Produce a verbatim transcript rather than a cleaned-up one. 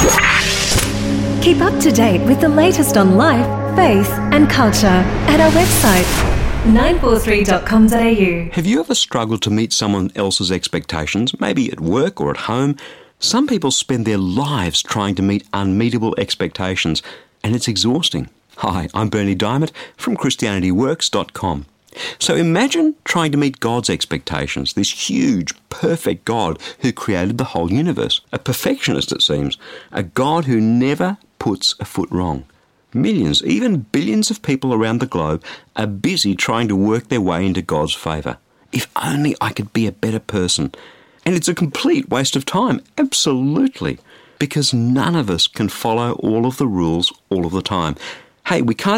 Keep up to date with the latest on life, faith and culture at our website, nine four three dot com dot a u. Have you ever struggled to meet someone else's expectations, maybe at work or at home? Some people spend their lives trying to meet unmeetable expectations, and it's exhausting. Hi, I'm Bernie Diamond from Christianity Works dot com. So imagine trying to meet God's expectations, this huge, perfect God who created the whole universe. A perfectionist, it seems. A God who never puts a foot wrong. Millions, even billions of people around the globe are busy trying to work their way into God's favour. If only I could be a better person. And it's a complete waste of time, absolutely, because none of us can follow all of the rules all of the time. Hey, we can't